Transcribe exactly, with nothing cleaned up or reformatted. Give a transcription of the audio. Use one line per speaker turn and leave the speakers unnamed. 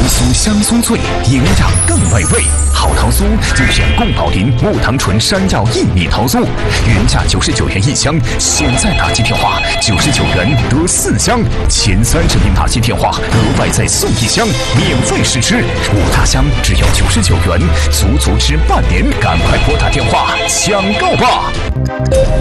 酥香酥脆，营养更美味。好桃酥就选宫保林木糖醇山药薏米桃酥，原价九十九元一箱，现在打击电话九十九元得四箱，前三十名打击电话额外再送一箱，免费试吃。五大箱只要九十九元，足足吃半年，赶快拨打电话抢购吧！